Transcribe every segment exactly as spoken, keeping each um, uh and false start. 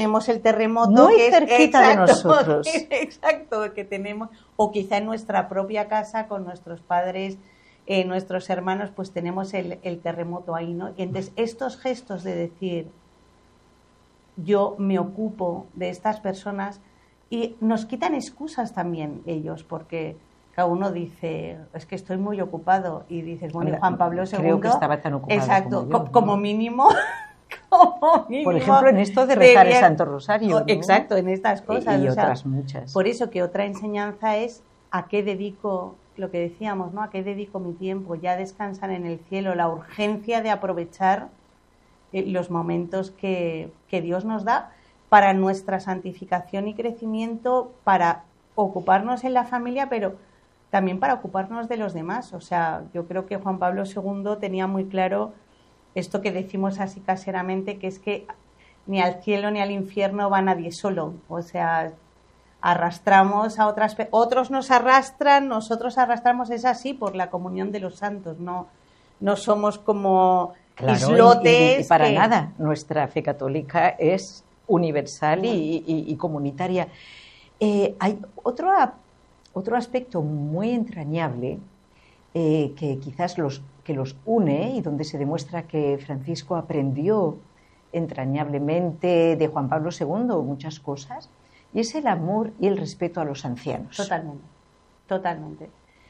tenemos el terremoto muy que es, cerquita exacto, de nosotros. Exacto, que tenemos, o quizá en nuestra propia casa con nuestros padres, eh, nuestros hermanos, pues tenemos el, el terremoto ahí, ¿no? Y entonces estos gestos de decir, yo me ocupo de estas personas, y nos quitan excusas también ellos, porque cada uno dice, es que estoy muy ocupado, y dices, bueno, y Juan Pablo segundo... Creo que estaba tan ocupado exacto, como yo, ¿no? como mínimo... como mínimo por ejemplo, en esto de rezar debía... el Santo Rosario, ¿no? Exacto, en estas cosas. Y, y o sea, otras muchas. Por eso que otra enseñanza es a qué dedico, lo que decíamos, ¿no? A qué dedico mi tiempo, ya descansan en el cielo, la urgencia de aprovechar eh, los momentos que, que Dios nos da para nuestra santificación y crecimiento, para ocuparnos en la familia, pero también para ocuparnos de los demás. O sea, yo creo que Juan Pablo segundo tenía muy claro esto que decimos así caseramente, que es que ni al cielo ni al infierno va nadie solo. O sea, arrastramos a otras, otros nos arrastran, nosotros arrastramos, es así, por la comunión de los santos, no, no somos como claro, islotes. Y, y, y para que... nada, nuestra fe católica es universal y, y, y comunitaria. Eh, hay otro, otro aspecto muy entrañable eh, que quizás los, que los une y donde se demuestra que Francisco aprendió entrañablemente de Juan Pablo segundo muchas cosas, y es el amor y el respeto a los ancianos. Totalmente, totalmente.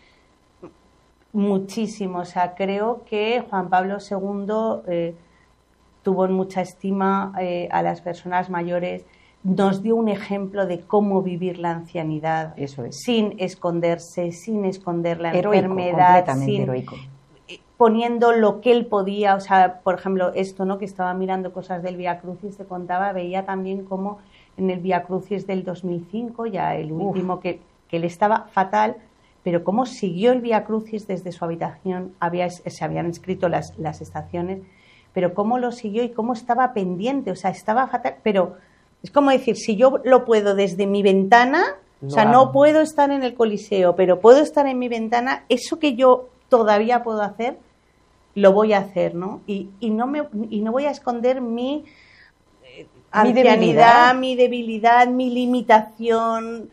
Muchísimo. O sea, creo que Juan Pablo segundo eh, tuvo en mucha estima eh, a las personas mayores, nos dio un ejemplo de cómo vivir la ancianidad. Eso es. Sin esconderse, sin esconder la heroico, enfermedad, completamente sin, heroico. poniendo lo que él podía. O sea, por ejemplo, esto, ¿no? Que estaba mirando cosas del Vía Crucis, te contaba, veía también cómo en el Vía Crucis del dos mil cinco, ya el último, que, que él estaba fatal, pero cómo siguió el Vía Crucis desde su habitación, había, se habían escrito las, las estaciones, pero cómo lo siguió y cómo estaba pendiente, o sea, estaba fatal, pero es como decir, si yo lo puedo desde mi ventana, lo o sea, hago. no puedo estar en el Coliseo, pero puedo estar en mi ventana, eso que yo todavía puedo hacer, lo voy a hacer, ¿no? Y, y, no, me, y no voy a esconder mi eh, ancianidad, debilidad. mi debilidad, mi limitación,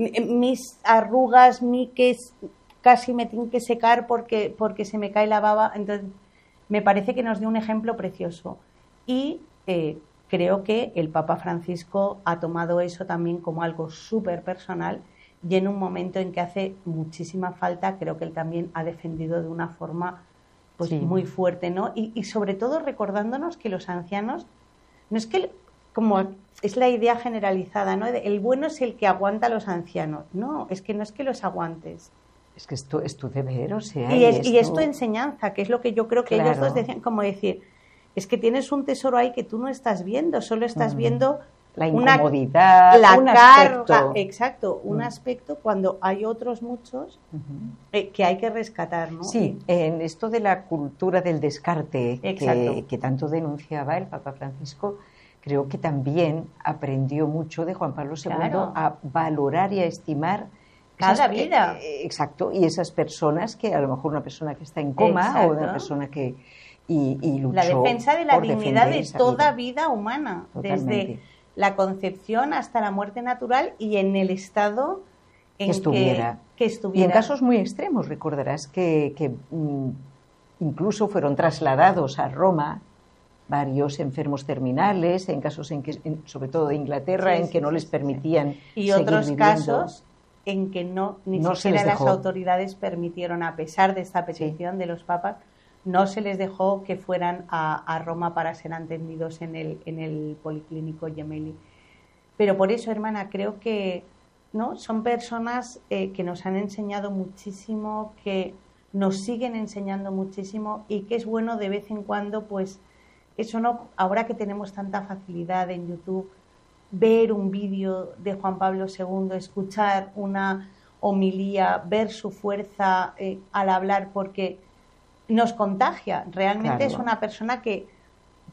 mis arrugas, mi que es, casi me tienen que secar porque, porque se me cae la baba. Entonces, me parece que nos dio un ejemplo precioso. Y eh, creo que el Papa Francisco ha tomado eso también como algo súper personal, y en un momento en que hace muchísima falta, creo que él también ha defendido de una forma pues sí. muy fuerte, ¿no? Y, y sobre todo recordándonos que los ancianos, no es que, como es la idea generalizada, ¿no? El bueno es el que aguanta a los ancianos. No, es que no es que los aguantes. Es que esto es tu deber, o sea... Y es, y, y es tu enseñanza, que es lo que yo creo que claro. ellos dos decían, como decir, es que tienes un tesoro ahí que tú no estás viendo, solo estás mm. viendo... La incomodidad, una, la un carga, aspecto. Exacto, un mm. aspecto cuando hay otros muchos uh-huh. eh, que hay que rescatar, ¿no? Sí, en esto de la cultura del descarte que, que tanto denunciaba el Papa Francisco, creo que también aprendió mucho de Juan Pablo segundo claro. a valorar y a estimar cada esas, vida. Eh, exacto, y esas personas que a lo mejor una persona que está en coma exacto. o una persona que y, y luchó la defensa de la por dignidad de toda vida, vida humana, Totalmente. desde la concepción hasta la muerte natural y en el estado en que estuviera. Que, que estuviera. Y en casos muy extremos, recordarás que, que mm, incluso fueron trasladados a Roma varios enfermos terminales, en casos en que, en, sobre todo de Inglaterra, sí, en que sí, no sí, les permitían sí. Y seguir otros viviendo. casos en que no ni no siquiera se las dejó. autoridades permitieron, a pesar de esta petición sí. de los papas, no se les dejó que fueran a, a Roma para ser atendidos en el, en el Policlínico Gemelli. Pero por eso, hermana, creo que ¿no? son personas eh, que nos han enseñado muchísimo, que nos siguen enseñando muchísimo y que es bueno de vez en cuando, pues, eso no, ahora que tenemos tanta facilidad en YouTube, ver un vídeo de Juan Pablo segundo, escuchar una homilía, ver su fuerza eh, al hablar, porque nos contagia. Realmente claro. es una persona que,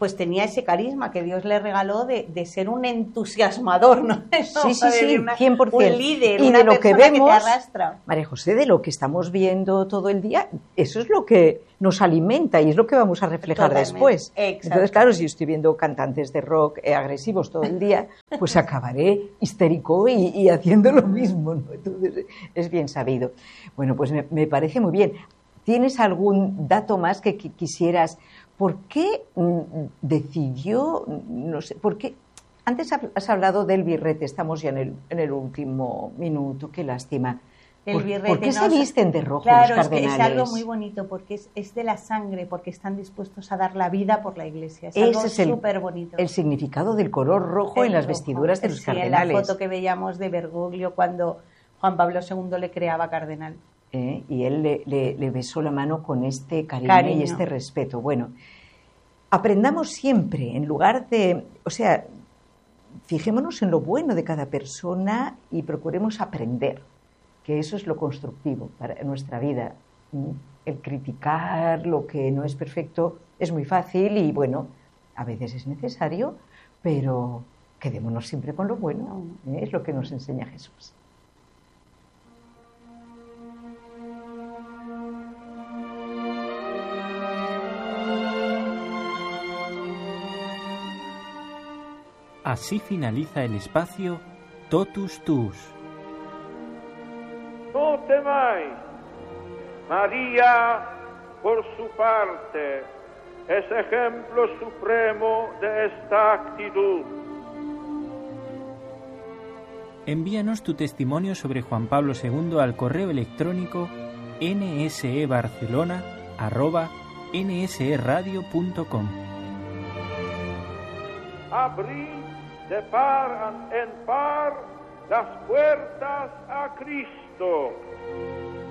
pues tenía ese carisma que Dios le regaló de, de ser un entusiasmador, ¿no? Sí, sí, sí, una, cien por ciento. Un líder, y una de lo que persona vemos, que te arrastra. María José, de lo que estamos viendo todo el día, eso es lo que nos alimenta y es lo que vamos a reflejar Totalmente. después. Exacto. Entonces, claro, si yo estoy viendo cantantes de rock eh, agresivos todo el día, pues acabaré histérico y, y haciendo lo mismo, ¿no? Entonces, es bien sabido. Bueno, pues me, me parece muy bien. ¿Tienes algún dato más que, que quisieras? ¿Por qué mm, decidió, no sé, por qué? Antes has hablado del birrete, estamos ya en el, en el último minuto, qué lástima. El ¿Por, birrete, ¿por qué no, se visten de rojo claro, los cardenales? Es, que es algo muy bonito porque es, es de la sangre, porque están dispuestos a dar la vida por la Iglesia. Es Ese algo es el, súper bonito. El significado del color rojo el en las rojo. vestiduras de los Sí, cardenales. en la foto que veíamos de Bergoglio cuando Juan Pablo segundo le creaba cardenal. ¿Eh? Y él le, le, le besó la mano con este cariño, Cariño. y este respeto. Bueno, aprendamos siempre, en lugar de... O sea, fijémonos en lo bueno de cada persona y procuremos aprender, que eso es lo constructivo para nuestra vida. El criticar lo que no es perfecto es muy fácil y, bueno, a veces es necesario, pero quedémonos siempre con lo bueno. ¿eh? Es lo que nos enseña Jesús. Así finaliza el espacio Totus Tuus. No temáis. María, por su parte, es ejemplo supremo de esta actitud. Envíanos tu testimonio sobre Juan Pablo segundo al correo electrónico nsebarcelona arroba nseradio punto com. Abrid de par en par las puertas a Cristo.